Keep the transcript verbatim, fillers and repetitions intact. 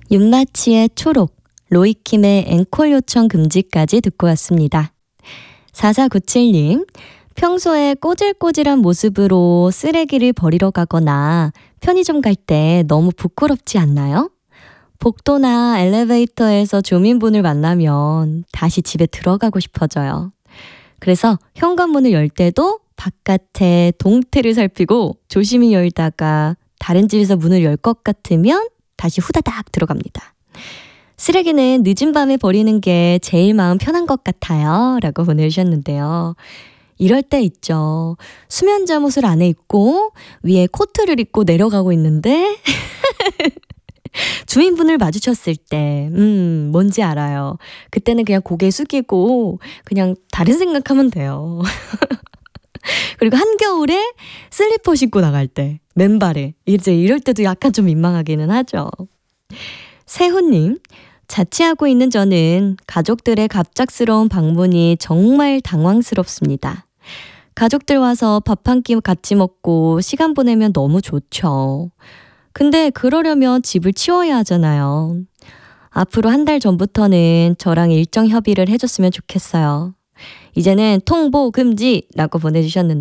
윤마치의 초록, 로이킴의 앵콜 요청 금지까지 듣고 왔습니다. 사사구칠님, 평소에 꼬질꼬질한 모습으로 쓰레기를 버리러 가거나 편의점 갈 때 너무 부끄럽지 않나요? 복도나 엘리베이터에서 조민분을 만나면 다시 집에 들어가고 싶어져요. 그래서 현관문을 열 때도 바깥에 동태를 살피고 조심히 열다가 다른 집에서 문을 열 것 같으면 다시 후다닥 들어갑니다. 쓰레기는 늦은 밤에 버리는 게 제일 마음 편한 것 같아요. 라고 보내주셨는데요. 이럴 때 있죠. 수면 잠옷을 안에 입고 위에 코트를 입고 내려가고 있는데 주인분을 마주쳤을 때 음, 뭔지 알아요. 그때는 그냥 고개 숙이고 그냥 다른 생각하면 돼요. 그리고 한겨울에 슬리퍼 신고 나갈 때 맨발에 이제 이럴 때도 약간 좀 민망하기는 하죠. 세훈님, 자취하고 있는 저는 가족들의 갑작스러운 방문이 정말 당황스럽습니다. 가족들 와서 밥 한 끼 같이 먹고 시간 보내면 너무 좋죠. 근데 그러려면 집을 치워야 하잖아요. 앞으로 한 달 전부터는 저랑 일정 협의를 해줬으면 좋겠어요. 이제는 통보 금지라고 보내주셨는데